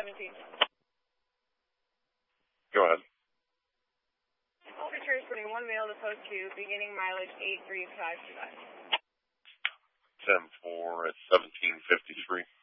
17. Go ahead. Offer transporting one male to post 2, beginning mileage 83525. 10-4 at 1753.